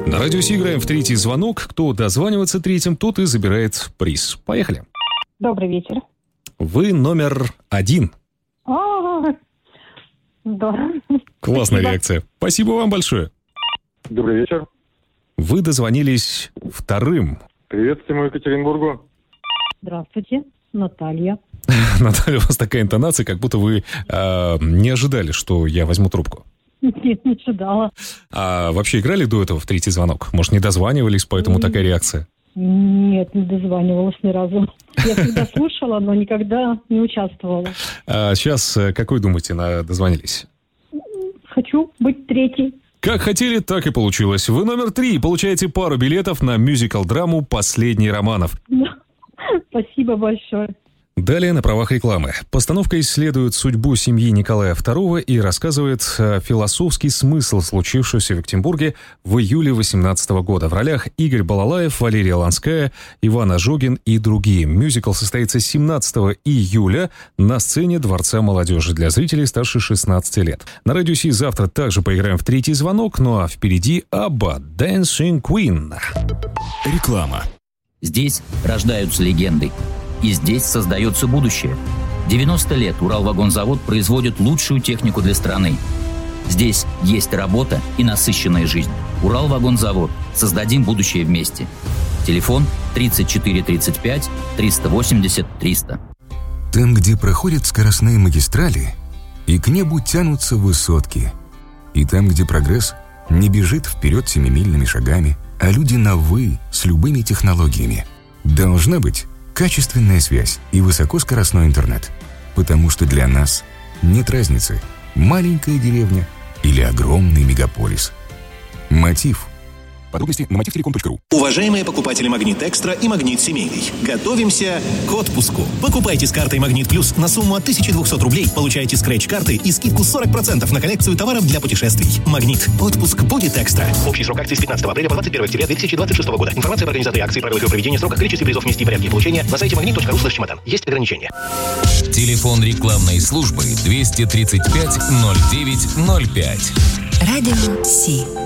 На Радио Си играем в третий звонок. Кто дозванивается третьим, тот и забирает приз. Поехали. Добрый вечер. Вы номер 1. Здорово. Классная реакция. Спасибо вам большое. Добрый вечер. Вы дозвонились вторым. Привет всему Екатеринбургу. Здравствуйте, Наталья. Наталья, у вас такая интонация, как будто вы не ожидали, что я возьму трубку. Нет, не ожидала. А вообще играли до этого в третий звонок? Может, не дозванивались, поэтому такая реакция? Нет, не дозванивалась ни разу. Я всегда слушала, но никогда не участвовала. А сейчас, какой думаете, дозвонились? Хочу быть третьей. Как хотели, так и получилось. Вы номер 3 и получаете пару билетов на мюзикл-драму «Последний Романов». Спасибо большое. Далее на правах рекламы. Постановка исследует судьбу семьи Николая II и рассказывает философский смысл случившегося в Екатеринбурге в июле 2018 года. В ролях Игорь Балалаев, Валерия Ланская, Иван Ожогин и другие. Мюзикл состоится 17 июля на сцене Дворца молодежи для зрителей старше 16 лет. На Радио Си завтра также поиграем в третий звонок, ну а впереди Абба «Dancing Queen». Реклама. Здесь рождаются легенды. И здесь создается будущее. 90 лет Уралвагонзавод производит лучшую технику для страны. Здесь есть работа и насыщенная жизнь. Уралвагонзавод. Создадим будущее вместе. Телефон 34 35 380 300. Там, где проходят скоростные магистрали, и к небу тянутся высотки. И там, где прогресс не бежит вперед семимильными шагами, а люди на «вы» с любыми технологиями. Должна быть качественная связь и высокоскоростной интернет. Потому что для нас нет разницы, маленькая деревня или огромный мегаполис. Мотив. Подробности на motivtelecom.ru. Уважаемые покупатели «Магнит Экстра» и «Магнит Семейный», готовимся к отпуску. Покупайте с картой «Магнит Плюс» на сумму от 1200 рублей, получаете скретч-карты и скидку 40% на коллекцию товаров для путешествий. «Магнит». Отпуск будет экстра. Общий срок акции с 15 апреля по 21 октября 2026 года. Информация об организации акции, правилах ее проведения, сроках, количестве призов, месте и порядке получения на сайте magnet.ru/чемодан. Есть ограничения. Телефон рекламной службы 235 09 05. Радио Си.